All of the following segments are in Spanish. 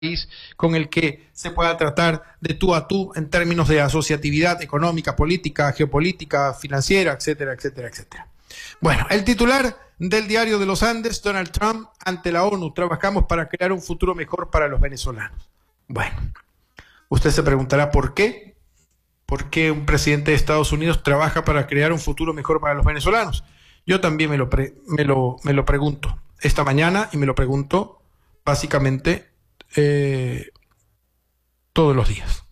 país con el que se pueda tratar de tú a tú en términos de asociatividad económica, política, geopolítica, financiera, etcétera, etcétera, etcétera. Bueno, el titular del Diario de los Andes, Donald Trump ante la ONU: trabajamos para crear un futuro mejor para los venezolanos. Bueno, usted se preguntará por qué. ¿Por qué un presidente de Estados Unidos trabaja para crear un futuro mejor para los venezolanos? Yo también me lo pregunto esta mañana, y me lo pregunto básicamente todos los días.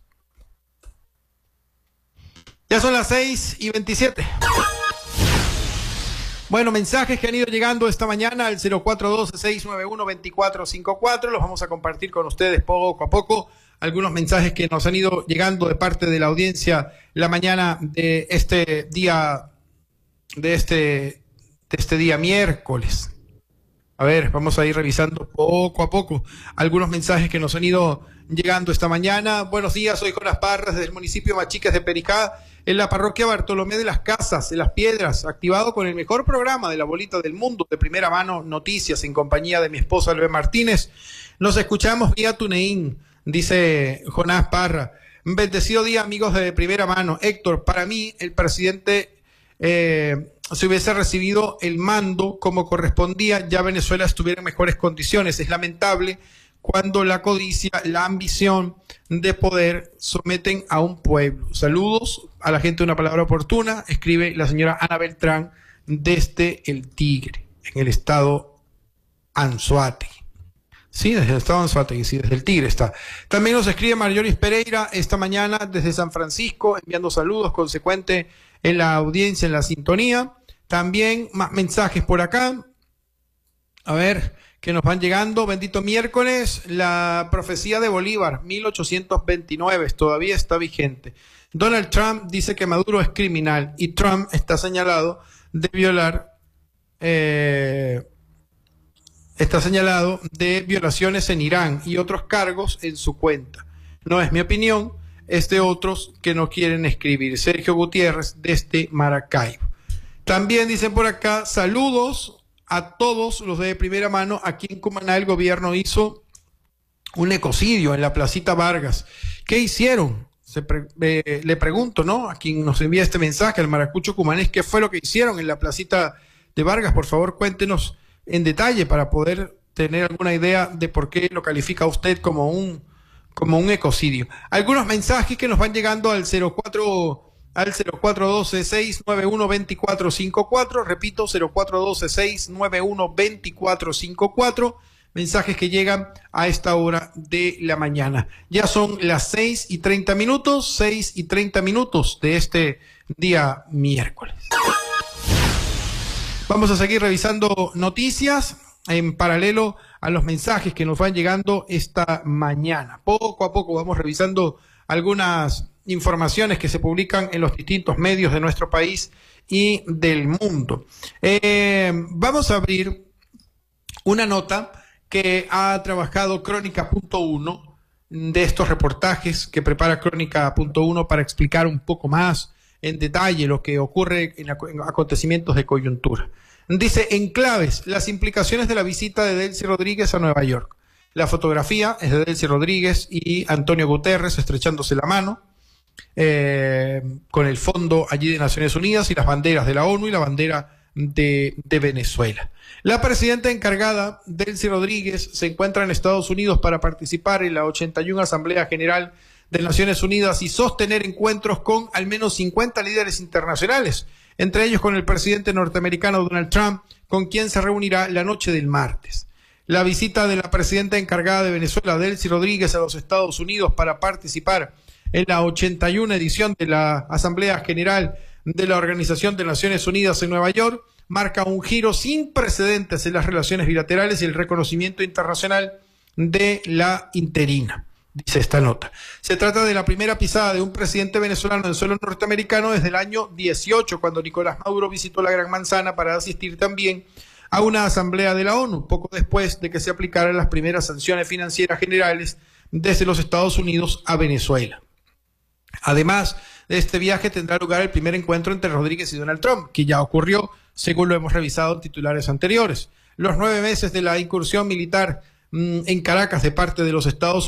Ya son las 6:27. Bueno, mensajes que han ido llegando esta mañana al 0412-691-2454. Los vamos a compartir con ustedes poco a poco. Algunos mensajes que nos han ido llegando de parte de la audiencia la mañana de este día, miércoles. A ver, vamos a ir revisando poco a poco algunos mensajes que nos han ido llegando esta mañana. Buenos días, soy Jonas Parras desde el municipio Machiques de Pericá, en la parroquia Bartolomé de las Casas, en Las Piedras, activado con el mejor programa de la bolita del mundo, de primera mano, noticias, en compañía de mi esposa Luis Martínez. Nos escuchamos vía TuneIn, dice Jonás Parra. Bendecido día, amigos de primera mano. Héctor, para mí el presidente si hubiese recibido el mando como correspondía, ya Venezuela estuviera en mejores condiciones. Es lamentable cuando la codicia, la ambición de poder someten a un pueblo. Saludos a la gente de Una Palabra Oportuna, escribe la señora Ana Beltrán desde El Tigre, en el estado Anzoátegui. Sí, desde el estado Anzoátegui, sí, desde El Tigre está. También nos escribe Marjoris Pereira esta mañana desde San Francisco, enviando saludos, consecuente en la audiencia, en la sintonía. También más mensajes por acá. A ver, que nos van llegando. Bendito miércoles. La profecía de Bolívar, 1829, todavía está vigente. Donald Trump dice que Maduro es criminal y Trump está señalado de violar, está señalado de violaciones en Irán y otros cargos en su cuenta. No es mi opinión, es de otros que no quieren escribir. Sergio Gutiérrez desde Maracaibo. También dicen por acá, saludos a todos los de primera mano. Aquí en Cumaná el gobierno hizo un ecocidio en la Placita Vargas. ¿Qué hicieron? Le pregunto, ¿no? A quien nos envía este mensaje, al maracucho cumanés, ¿qué fue lo que hicieron en la Placita de Vargas? Por favor, cuéntenos en detalle para poder tener alguna idea de por qué lo califica usted como un ecocidio. Algunos mensajes que nos van llegando al 0412-691-2454, repito, 0412-691-2454, mensajes que llegan a esta hora de la mañana. Ya son las 6:30 de este día miércoles. Vamos a seguir revisando noticias en paralelo a los mensajes que nos van llegando esta mañana. Poco a poco vamos revisando algunas informaciones que se publican en los distintos medios de nuestro país y del mundo. Vamos a abrir una nota que ha trabajado Crónica.1, de estos reportajes que prepara Crónica.1 para explicar un poco más en detalle lo que ocurre en acontecimientos de coyuntura. Dice, en claves, las implicaciones de la visita de Delcy Rodríguez a Nueva York. La fotografía es de Delcy Rodríguez y Antonio Guterres estrechándose la mano, con el fondo allí de Naciones Unidas y las banderas de la ONU y la bandera de Venezuela. La presidenta encargada, Delcy Rodríguez, se encuentra en Estados Unidos para participar en la 81 Asamblea General de Naciones Unidas y sostener encuentros con al menos 50 líderes internacionales, entre ellos con el presidente norteamericano Donald Trump, con quien se reunirá la noche del martes. La visita de la presidenta encargada de Venezuela, Delcy Rodríguez, a los Estados Unidos para participar en la 81 edición de la Asamblea General de la Organización de Naciones Unidas en Nueva York, marca un giro sin precedentes en las relaciones bilaterales y el reconocimiento internacional de la interina, dice esta nota. Se trata de la primera pisada de un presidente venezolano en suelo norteamericano desde el año 18, cuando Nicolás Maduro visitó la Gran Manzana para asistir también a una asamblea de la ONU, poco después de que se aplicaran las primeras sanciones financieras generales desde los Estados Unidos a Venezuela. Además de este viaje tendrá lugar el primer encuentro entre Rodríguez y Donald Trump, que ya ocurrió, según lo hemos revisado en titulares anteriores. Los 9 meses de la incursión militar en Caracas de parte de los Estados